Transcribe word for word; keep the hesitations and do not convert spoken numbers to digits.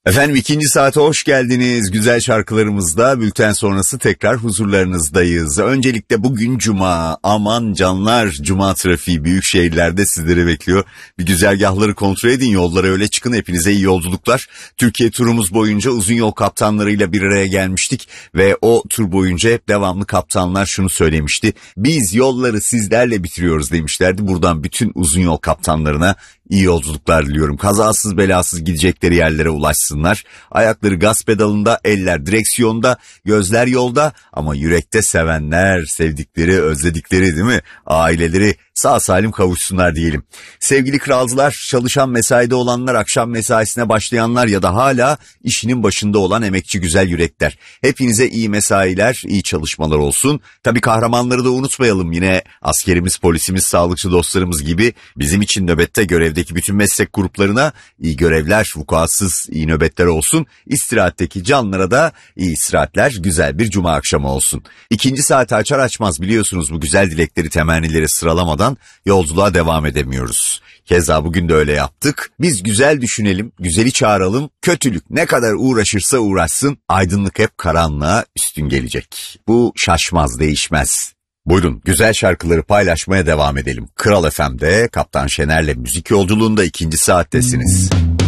Efendim ikinci saate hoş geldiniz. Güzel şarkılarımızda bülten sonrası tekrar huzurlarınızdayız. Öncelikle bugün Cuma. Aman canlar, Cuma trafiği büyük şehirlerde sizleri bekliyor. Bir güzergahları kontrol edin, yollara öyle çıkın. Hepinize iyi yolculuklar. Türkiye turumuz boyunca uzun yol kaptanlarıyla bir araya gelmiştik. Ve o tur boyunca hep devamlı kaptanlar şunu söylemişti. Biz yolları sizlerle bitiriyoruz demişlerdi. Buradan bütün uzun yol kaptanlarına iyi yolculuklar diliyorum. Kazasız belasız gidecekleri yerlere ulaşsınlar. Ayakları gaz pedalında, eller direksiyonda, gözler yolda ama yürekte sevenler, sevdikleri, özledikleri değil mi? Aileleri sağ salim kavuşsunlar diyelim. Sevgili kralcılar, çalışan mesaide olanlar, akşam mesaisine başlayanlar ya da hala işinin başında olan emekçi güzel yürekler. Hepinize iyi mesailer, iyi çalışmalar olsun. Tabii kahramanları da unutmayalım. Yine askerimiz, polisimiz, sağlıkçı dostlarımız gibi bizim için nöbette görevdeki bütün meslek gruplarına iyi görevler, vukuatsız iyi nöbetler olsun. İstirahatteki canlara da iyi istirahatler, güzel bir cuma akşamı olsun. İkinci saati açar açmaz biliyorsunuz bu güzel dilekleri, temennileri sıralamadan yolculuğa devam edemiyoruz. Keza bugün de öyle yaptık. Biz güzel düşünelim, güzeli çağıralım. Kötülük ne kadar uğraşırsa uğraşsın, aydınlık hep karanlığa üstün gelecek. Bu şaşmaz, değişmez. Buyurun güzel şarkıları paylaşmaya devam edelim. Kral F M'de Kaptan Şener'le müzik yolculuğunda ikinci saattesiniz.